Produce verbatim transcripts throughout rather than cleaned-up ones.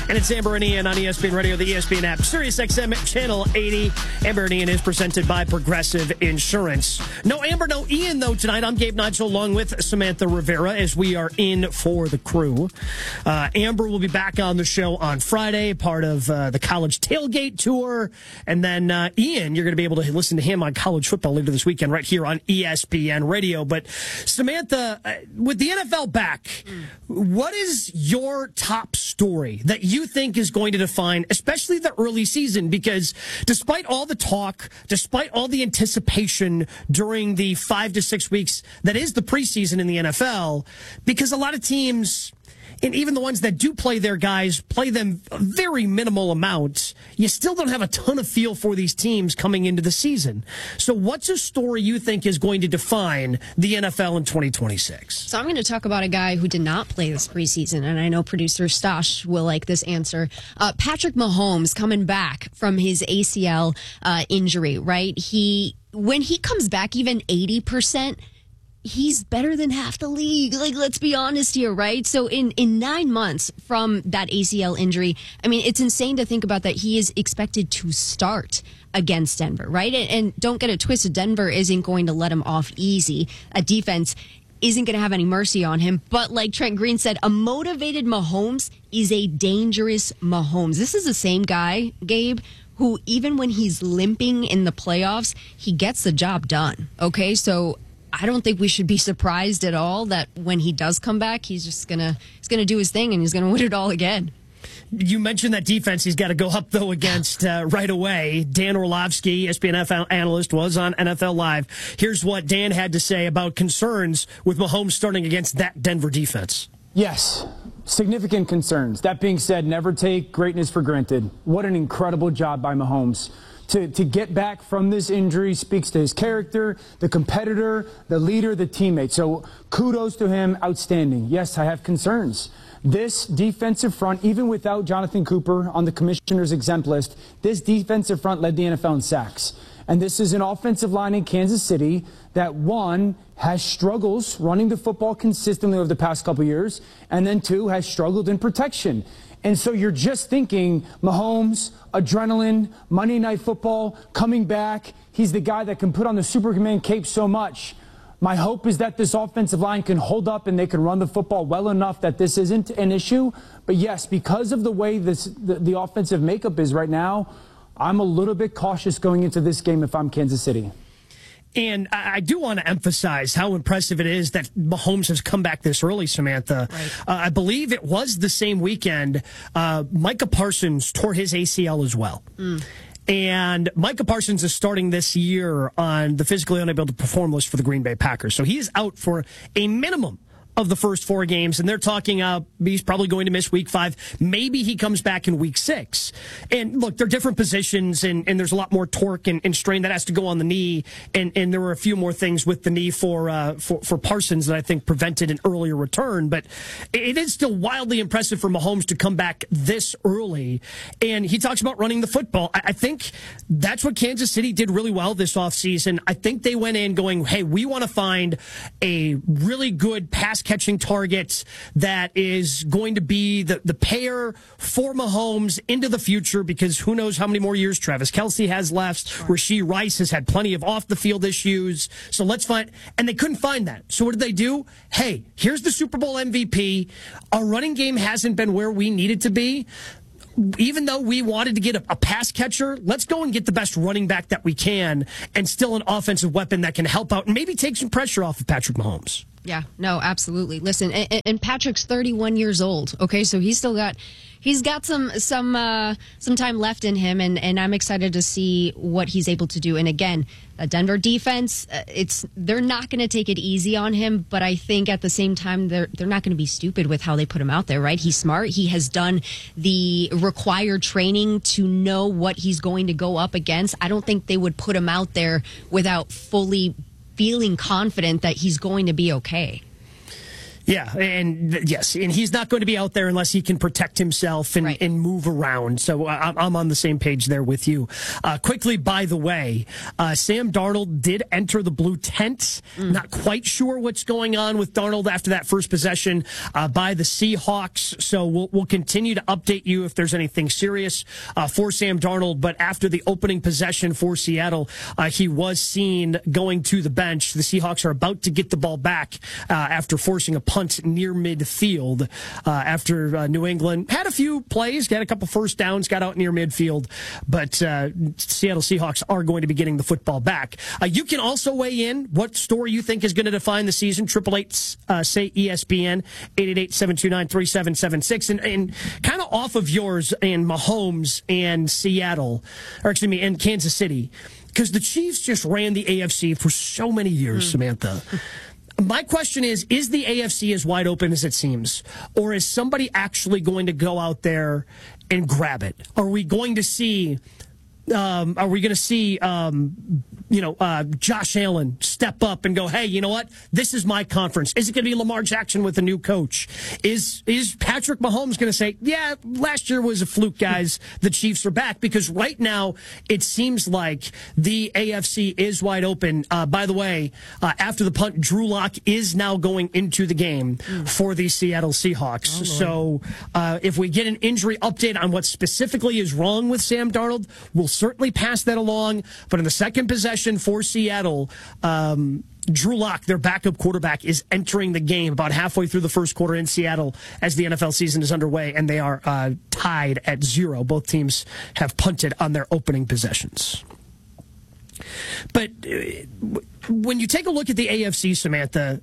And it's Amber and Ian on E S P N Radio, the E S P N app, Sirius X M Channel eighty. Amber and Ian is presented by Progressive Insurance. No Amber, no Ian, though, tonight. I'm Gabe Nigel along with Samantha Rivera as we are in for the crew. Uh, Amber will be back on the show on Friday, part of uh, the college tailgate tour. And then uh, Ian, you're going to be able to listen to him on college football later this weekend right here on E S P N Radio. But Samantha, uh, with the N F L back, mm. what is your top story that you think is going to define, especially the early season? Because despite all the talk, despite all the anticipation during the five to six weeks that is the preseason in the N F L, because a lot of teams, and even the ones that do play their guys, play them a very minimal amount, you still don't have a ton of feel for these teams coming into the season. So what's a story you think is going to define the N F L in twenty twenty-six? So I'm going to talk about a guy who did not play this preseason, and I know producer Stosh will like this answer. Uh, Patrick Mahomes coming back from his A C L uh, injury, right? He when he comes back, even eighty percent, he's better than half the league. Like, let's be honest here, right? So in, in nine months from that A C L injury, I mean, it's insane to think about that he is expected to start against Denver, right? And, and don't get it twisted, Denver isn't going to let him off easy. A defense isn't going to have any mercy on him. But like Trent Green said, a motivated Mahomes is a dangerous Mahomes. This is the same guy, Gabe, who even when he's limping in the playoffs, he gets the job done. Okay, so I don't think we should be surprised at all that when he does come back, he's just gonna he's gonna do his thing and he's gonna win it all again. You mentioned that defense he's got to go up, though, against uh, right away. Dan Orlovsky, E S P N N F L analyst, was on N F L Live. Here's what Dan had to say about concerns with Mahomes starting against that Denver defense. Yes, significant concerns. That being said, never take greatness for granted. What an incredible job by Mahomes. To, to get back from this injury speaks to his character, the competitor, the leader, the teammate. So kudos to him. Outstanding. Yes, I have concerns. This defensive front, even without Jonathan Cooper on the commissioner's exempt list, this defensive front led the N F L in sacks. And this is an offensive line in Kansas City that, one, has struggles running the football consistently over the past couple years, and then, two, has struggled in protection. And so you're just thinking Mahomes, adrenaline, Monday Night Football, coming back. He's the guy that can put on the Superman cape so much. My hope is that this offensive line can hold up and they can run the football well enough that this isn't an issue. But yes, because of the way this the, the offensive makeup is right now, I'm a little bit cautious going into this game if I'm Kansas City. And I do want to emphasize how impressive it is that Mahomes has come back this early, Samantha. Right. Uh, I believe it was the same weekend uh, Micah Parsons tore his A C L as well. Mm. And Micah Parsons is starting this year on the physically unable to perform list for the Green Bay Packers. So he is out for a minimum of the first four games, and they're talking uh, he's probably going to miss week five. Maybe he comes back in week six. And look, they're different positions, and, and there's a lot more torque and, and strain that has to go on the knee, and, and there were a few more things with the knee for, uh, for for Parsons that I think prevented an earlier return. But it is still wildly impressive for Mahomes to come back this early. And he talks about running the football. I, I think that's what Kansas City did really well this offseason. I think they went in going, hey, we want to find a really good pass catching targets that is going to be the, the pair for Mahomes into the future, because who knows how many more years Travis Kelce has left. Sure. Rashee Rice has had plenty of off-the-field issues. So let's find, and they couldn't find that. So what did they do? Hey, here's the Super Bowl M V P. Our running game hasn't been where we need it to be. Even though we wanted to get a, a pass catcher, let's go and get the best running back that we can, and still an offensive weapon that can help out and maybe take some pressure off of Patrick Mahomes. Yeah, no, absolutely. Listen, and, and Patrick's thirty-one years old. Okay, so he's still got he's got some some uh, some time left in him, and, and I'm excited to see what he's able to do. And again, a Denver defense, it's they're not going to take it easy on him, but I think at the same time they're they're not going to be stupid with how they put him out there, right? He's smart. He has done the required training to know what he's going to go up against. I don't think they would put him out there without fully feeling confident that he's going to be okay. Yeah, and th- yes, and he's not going to be out there unless he can protect himself and, right. and move around. So uh, I'm on the same page there with you. Uh, quickly, by the way, uh, Sam Darnold did enter the blue tent. Mm. Not quite sure what's going on with Darnold after that first possession uh, by the Seahawks. So we'll, we'll continue to update you if there's anything serious uh, for Sam Darnold. But after the opening possession for Seattle, uh, he was seen going to the bench. The Seahawks are about to get the ball back uh, after forcing a punt near midfield uh, after uh, New England had a few plays, got a couple first downs, got out near midfield, but uh, Seattle Seahawks are going to be getting the football back. Uh, you can also weigh in what story you think is going to define the season. Triple eight, uh, say E S P N, eight eight eight, seven two nine, three seven seven six, and, and kind of off of yours and Mahomes and Seattle, or excuse me, and Kansas City, because the Chiefs just ran the A F C for so many years, mm. Samantha. My question is, is the A F C as wide open as it seems? Or is somebody actually going to go out there and grab it? Are we going to see, um, are we going to see, um, you know, uh, Josh Allen step up and go, hey, you know what? This is my conference. Is it going to be Lamar Jackson with a new coach? Is is Patrick Mahomes going to say, yeah, last year was a fluke, guys. The Chiefs are back? Because right now it seems like the A F C is wide open. Uh, by the way, uh, after the punt, Drew Lock is now going into the game mm. for the Seattle Seahawks. Oh, so uh, if we get an injury update on what specifically is wrong with Sam Darnold, we'll certainly pass that along. But in the second possession for Seattle, um, Drew Lock, their backup quarterback, is entering the game about halfway through the first quarter in Seattle as the N F L season is underway, and they are uh, tied at zero. Both teams have punted on their opening possessions. But uh, when you take a look at the A F C, Samantha,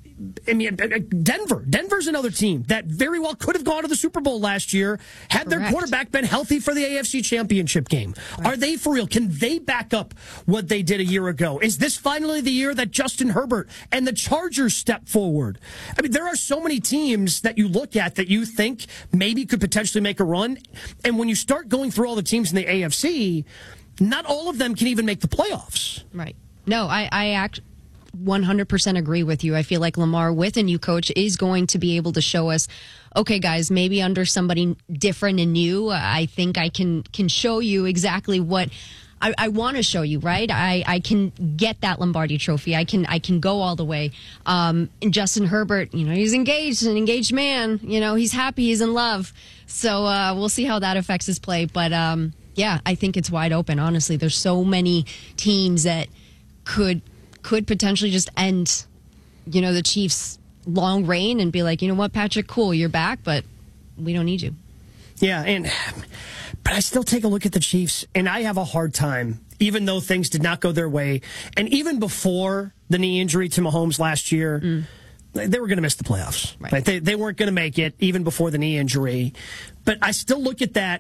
I mean, Denver. Denver's another team that very well could have gone to the Super Bowl last year had Correct. Their quarterback been healthy for the A F C Championship game. Right. Are they for real? Can they back up what they did a year ago? Is this finally the year that Justin Herbert and the Chargers step forward? I mean, there are so many teams that you look at that you think maybe could potentially make a run. And when you start going through all the teams in the A F C, not all of them can even make the playoffs. Right. No, I, I act. one hundred percent agree with you. I feel like Lamar, with a new coach, is going to be able to show us, okay, guys, maybe under somebody different and new, I think I can can show you exactly what I, I want to show you, right? I, I can get that Lombardi trophy. I can I can go all the way. Um, and Justin Herbert, you know, he's engaged, an engaged man. You know, he's happy, he's in love. So uh, we'll see how that affects his play. But um, yeah, I think it's wide open. Honestly, there's so many teams that could. could potentially just end, you know, the Chiefs' long reign and be like, you know what, Patrick, cool, you're back, but we don't need you. Yeah, and but I still take a look at the Chiefs, and I have a hard time, even though things did not go their way, and even before the knee injury to Mahomes last year, mm. they were going to miss the playoffs. Right. Right? They, they weren't going to make it, even before the knee injury. But I still look at that,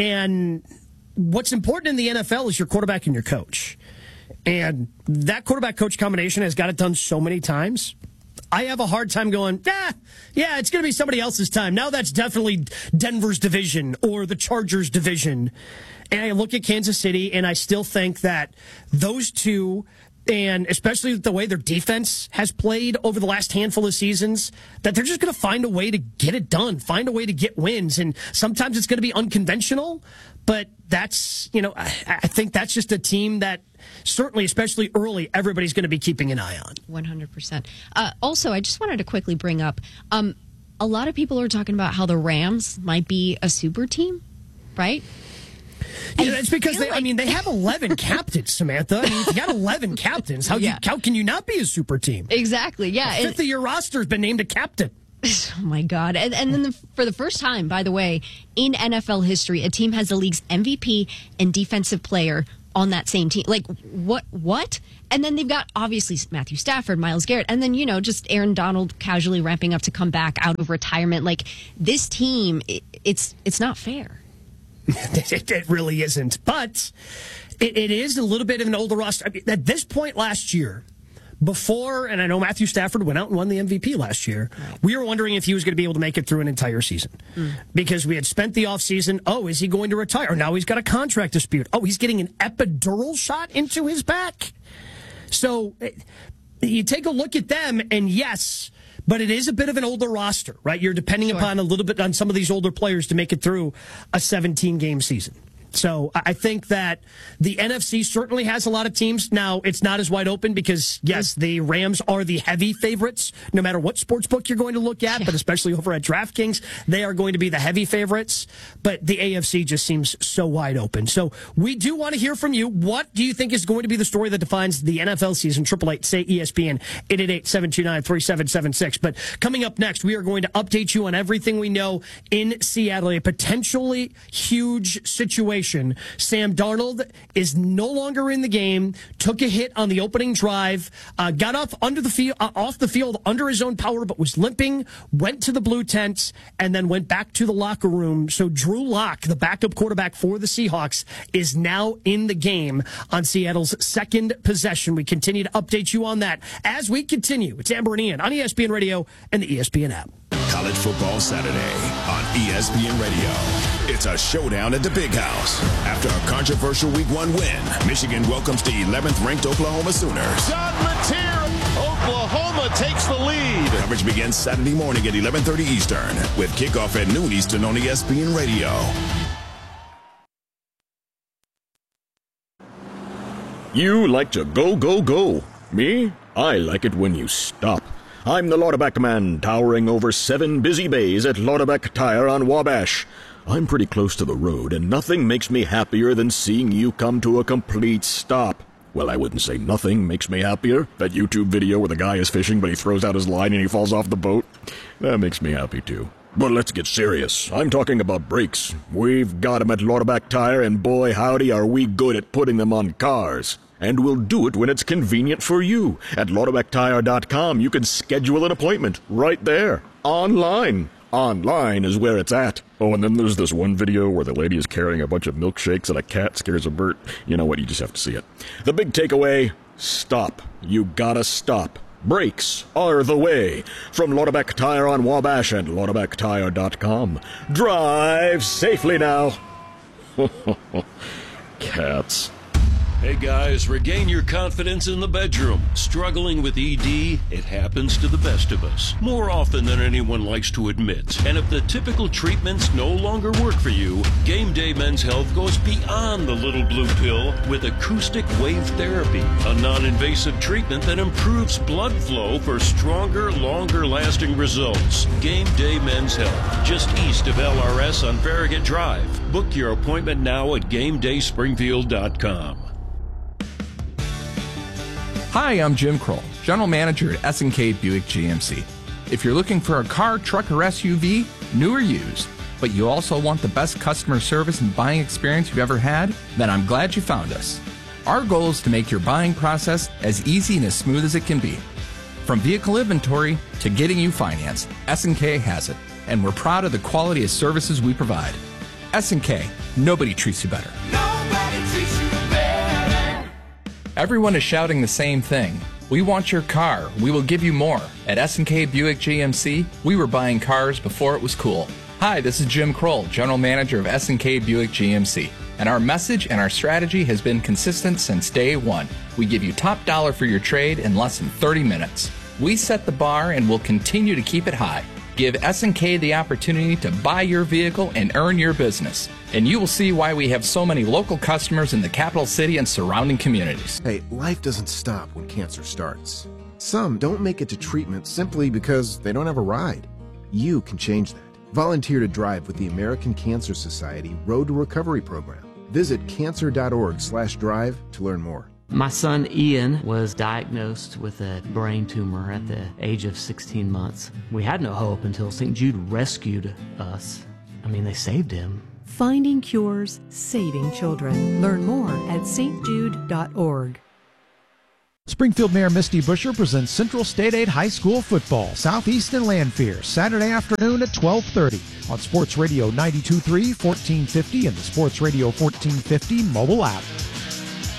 and what's important in the N F L is your quarterback and your coach. And that quarterback-coach combination has got it done so many times. I have a hard time going, ah, yeah, it's going to be somebody else's time. Now that's definitely Denver's division or the Chargers' division. And I look at Kansas City, and I still think that those two, and especially the way their defense has played over the last handful of seasons, that they're just going to find a way to get it done, find a way to get wins. And sometimes it's going to be unconventional, but that's, you know, I, I think that's just a team that certainly, especially early, everybody's going to be keeping an eye on. one hundred percent. Uh, also, I just wanted to quickly bring up, um, a lot of people are talking about how the Rams might be a super team, right? Yeah, it's because they, like... I mean, they have eleven captains, Samantha. I mean, if you got eleven captains, how, yeah. you, how can you not be a super team? Exactly, yeah. A fifth of your roster has been named a captain. Oh, my God. And, and then the, for the first time, by the way, in N F L history, a team has the league's M V P and defensive player on that same team. Like, what? What? And then they've got, obviously, Matthew Stafford, Myles Garrett, and then, you know, just Aaron Donald casually ramping up to come back out of retirement. Like, this team, it, it's it's not fair. it, it really isn't. But it, it is a little bit of an older roster. I mean, at this point last year, before, and I know Matthew Stafford went out and won the M V P last year, right. we were wondering if he was going to be able to make it through an entire season. Mm. Because we had spent the offseason, oh, is he going to retire? Now he's got a contract dispute. Oh, he's getting an epidural shot into his back. So you take a look at them, and yes, but it is a bit of an older roster, right? You're depending sure. upon a little bit on some of these older players to make it through a seventeen-game season. So I think that the N F C certainly has a lot of teams. Now, it's not as wide open because, yes, the Rams are the heavy favorites, no matter what sports book you're going to look at, yeah. but especially over at DraftKings, they are going to be the heavy favorites. But the A F C just seems so wide open. So we do want to hear from you. What do you think is going to be the story that defines the N F L season? eight eight eight, say E S P N, eight eight eight, seven two nine, three seven seven six. But coming up next, we are going to update you on everything we know in Seattle, a potentially huge situation. Sam Darnold is no longer in the game, took a hit on the opening drive, uh, got off under the field, uh, off the field under his own power, but was limping, went to the blue tents, and then went back to the locker room. So Drew Lock, the backup quarterback for the Seahawks, is now in the game on Seattle's second possession. We continue to update you on that as we continue. It's Amber and Ian on E S P N Radio and the E S P N app. College Football Saturday on E S P N Radio. It's a showdown at the Big House. After a controversial week one win, Michigan welcomes the eleventh-ranked Oklahoma Sooners. John Mateer, Oklahoma takes the lead. Coverage begins Saturday morning at eleven thirty Eastern with kickoff at noon Eastern on E S P N Radio. You like to go, go, go. Me? I like it when you stop. I'm the Lauterbach man, towering over seven busy bays at Lauterbach Tire on Wabash. I'm pretty close to the road, and nothing makes me happier than seeing you come to a complete stop. Well, I wouldn't say nothing makes me happier. That YouTube video where the guy is fishing, but he throws out his line and he falls off the boat. That makes me happy, too. But let's get serious. I'm talking about brakes. We've got them at Lauterbach Tire, and boy, howdy, are we good at putting them on cars. And we'll do it when it's convenient for you. At Lauterbach Tire dot com, you can schedule an appointment right there, online. Online is where it's at. Oh, and then there's this one video where the lady is carrying a bunch of milkshakes and a cat scares a bird. You know what? You just have to see it. The big takeaway, stop. You gotta stop. Brakes are the way. From Lauterbach Tire on Wabash and Lauterbach Tire dot com. Drive safely now. Cats. Hey guys, regain your confidence in the bedroom. Struggling with E D? It happens to the best of us, more often than anyone likes to admit. And if the typical treatments no longer work for you, Game Day Men's Health goes beyond the little blue pill with acoustic wave therapy, a non-invasive treatment that improves blood flow for stronger, longer-lasting results. Game Day Men's Health, just east of L R S on Farragut Drive. Book your appointment now at game day springfield dot com. Hi, I'm Jim Kroll, General Manager at S and K Buick G M C. If you're looking for a car, truck, or S U V, new or used, but you also want the best customer service and buying experience you've ever had, then I'm glad you found us. Our goal is to make your buying process as easy and as smooth as it can be. From vehicle inventory to getting you financed, S and K has it, and we're proud of the quality of services we provide. S and K, nobody treats you better. Nobody treats you better. Everyone is shouting the same thing. We want your car. We will give you more. At S and K Buick G M C, we were buying cars before it was cool. Hi, this is Jim Kroll, General Manager of S and K Buick G M C. And our message and our strategy has been consistent since day one. We give you top dollar for your trade in less than thirty minutes. We set the bar and will continue to keep it high. Give S and K the opportunity to buy your vehicle and earn your business. And you will see why we have so many local customers in the capital city and surrounding communities. Hey, life doesn't stop when cancer starts. Some don't make it to treatment simply because they don't have a ride. You can change that. Volunteer to drive with the American Cancer Society Road to Recovery program. Visit cancer dot org slash drive to learn more. My son Ian was diagnosed with a brain tumor at the age of sixteen months. We had no hope until Saint Jude rescued us. I mean, they saved him. Finding cures, saving children. Learn more at s t jude dot org. Springfield Mayor Misty Buscher presents Central State Aid High School Football, Southeastern Lanphier, Saturday afternoon at twelve thirty on Sports Radio ninety-two point three, fourteen fifty, and the Sports Radio fourteen fifty mobile app.